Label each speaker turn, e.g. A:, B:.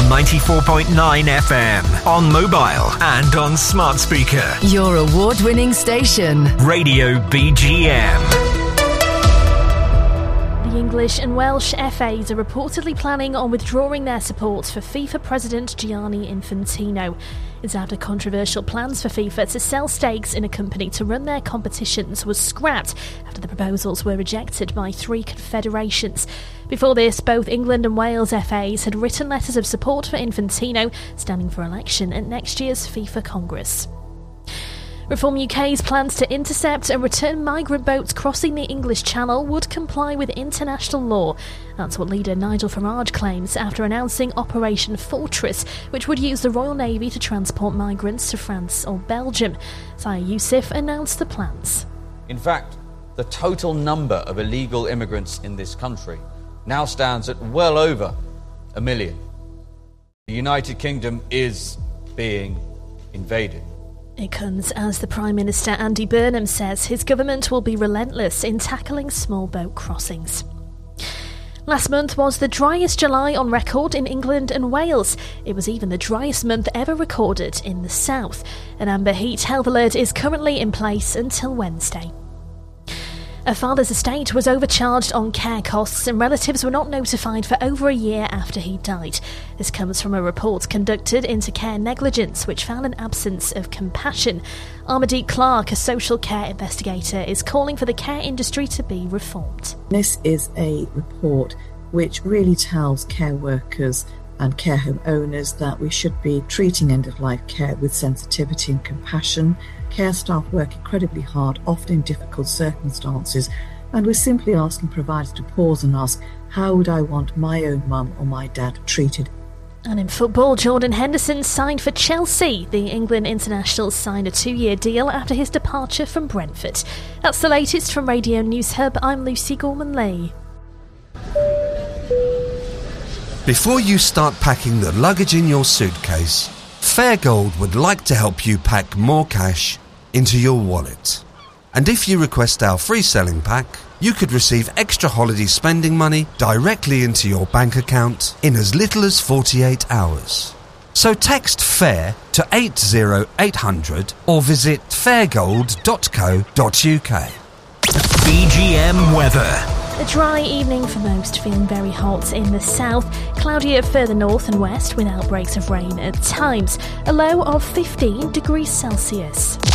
A: 94.9 FM, on mobile and on smart speaker.
B: Your award-winning station.
A: Radio BGM.
C: The English and Welsh FAs are reportedly planning on withdrawing their support for FIFA President Gianni Infantino. It's after controversial plans for FIFA to sell stakes in a company to run their competitions was scrapped after the proposals were rejected by 3 confederations. Before this, both England and Wales FAs had written letters of support for Infantino, standing for election at next year's FIFA Congress. Reform UK's plans to intercept and return migrant boats crossing the English Channel would comply with international law. That's what leader Nigel Farage claims after announcing Operation Fortress, which would use the Royal Navy to transport migrants to France or Belgium. Zahir Yousaf announced the plans.
D: In fact, the total number of illegal immigrants in this country now stands at well over 1 million. The United Kingdom is being invaded.
C: It comes as the Prime Minister Andy Burnham says his government will be relentless in tackling small boat crossings. Last month was the driest July on record in England and Wales. It was even the driest month ever recorded in the south. An amber heat health alert is currently in place until Wednesday. A father's estate was overcharged on care costs and relatives were not notified for over a year after he died. This comes from a report conducted into care negligence, which found an absence of compassion. Armadeep Clark, a social care investigator, is calling for the care industry to be reformed.
E: This is a report which really tells care workers and care home owners that we should be treating end-of-life care with sensitivity and compassion. Care staff work incredibly hard, often in difficult circumstances, and we're simply asking providers to pause and ask, how would I want my own mum or my dad treated?
C: And in football, Jordan Henderson signed for Chelsea. The England international signed a 2-year deal after his departure from Brentford. That's the latest from Radio News Hub. I'm Lucy Gorman-Lee.
F: Before you start packing the luggage in your suitcase, Fairgold would like to help you pack more cash into your wallet. And if you request our free selling pack, you could receive extra holiday spending money directly into your bank account in as little as 48 hours. So text FAIR to 80800 or visit fairgold.co.uk.
A: BGM weather.
C: A dry evening for most, feeling very hot in the south, cloudier further north and west with outbreaks of rain at times, a low of 15 degrees Celsius.